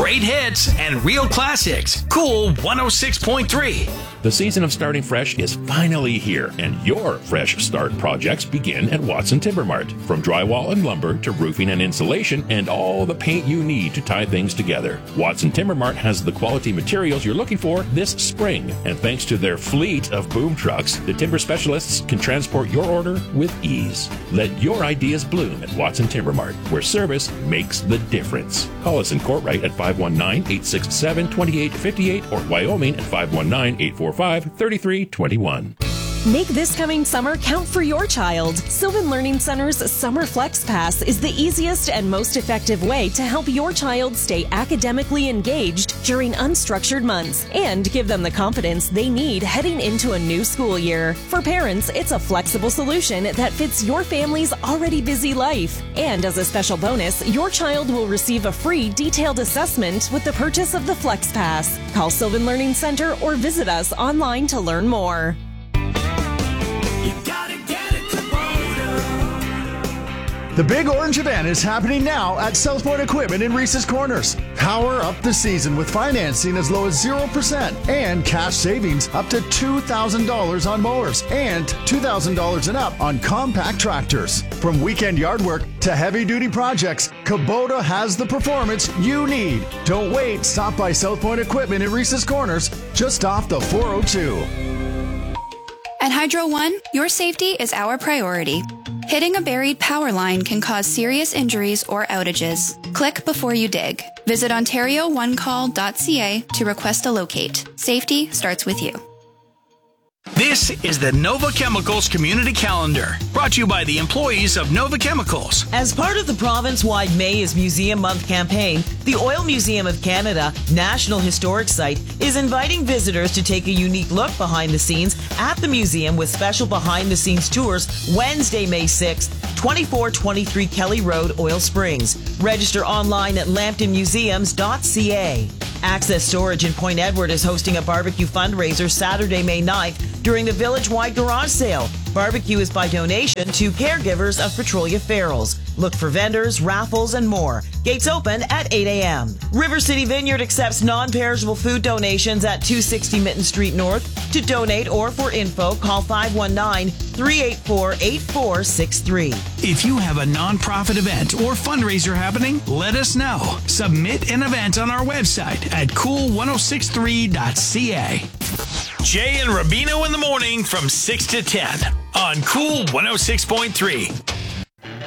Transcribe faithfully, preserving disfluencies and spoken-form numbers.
great hits and real classics. Cool one oh six point three. The season of starting fresh is finally here, and your fresh start projects begin at Watson Timber Mart. From drywall and lumber to roofing and insulation and all the paint you need to tie things together. Watson Timber Mart has the quality materials you're looking for this spring, and thanks to their fleet of boom trucks, the timber specialists can transport your order with ease. Let your ideas bloom at Watson Timber Mart, where service makes the difference. Call us in Courtright at five one nine, eight six seven, two eight five eight or Wyoming at five one nine, eight four five, three three two one. Make this coming summer count for your child. Sylvan Learning Center's Summer Flex Pass is the easiest and most effective way to help your child stay academically engaged during unstructured months and give them the confidence they need heading into a new school year. For parents, it's a flexible solution that fits your family's already busy life. And as a special bonus, your child will receive a free detailed assessment with the purchase of the Flex Pass. Call Sylvan Learning Center or visit us online to learn more. The Big Orange event is happening now at South Point Equipment in Reese's Corners. Power up the season with financing as low as zero percent and cash savings up to two thousand dollars on mowers and two thousand dollars and up on compact tractors. From weekend yard work to heavy-duty projects, Kubota has the performance you need. Don't wait. Stop by South Point Equipment in Reese's Corners, just off the four oh two. At Hydro One, your safety is our priority. Hitting a buried power line can cause serious injuries or outages. Click before you dig. Visit ontario one call dot c a to request a locate. Safety starts with you. This is the Nova Chemicals Community Calendar, brought to you by the employees of Nova Chemicals. As part of the province-wide May is Museum Month campaign, the Oil Museum of Canada, National Historic Site, is inviting visitors to take a unique look behind the scenes at the museum with special behind-the-scenes tours Wednesday, May sixth, twenty-four twenty-three Kelly Road, Oil Springs. Register online at lambton museums dot c a. Access Storage in Point Edward is hosting a barbecue fundraiser Saturday, May ninth during the village-wide garage sale. Barbecue is by donation to caregivers of Petrolia Ferals. Look for vendors, raffles, and more. Gates open at eight a.m. River City Vineyard accepts non-perishable food donations at two sixty Mitten Street North. To donate or for info, call five one nine, three eight four, eight four six three. If you have a nonprofit event or fundraiser happening, let us know. Submit an event on our website at cool one oh six three dot c a. Jay and Rubino in the morning from six to ten on Cool one oh six point three.